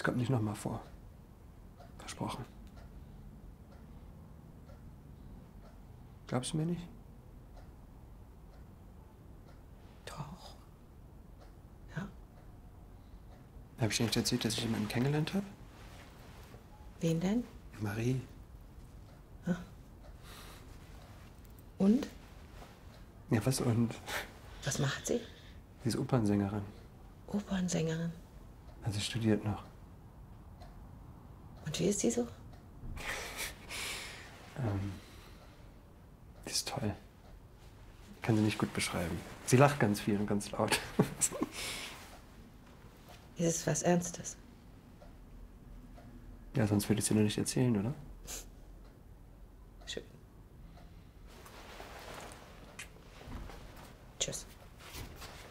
Es kommt nicht nochmal vor. Versprochen. Glaubst du mir nicht? Doch. Ja. Habe ich dir nicht erzählt, dass ich jemanden kennengelernt habe? Wen denn? Marie. Ah. Und? Ja, was und? Was macht sie? Sie ist Opernsängerin. Opernsängerin. Also sie studiert noch. Und wie ist sie so? Die ist toll. Ich kann sie nicht gut beschreiben. Sie lacht ganz viel und ganz laut. Ist es was Ernstes? Ja, sonst würde ich es dir nur nicht erzählen, oder?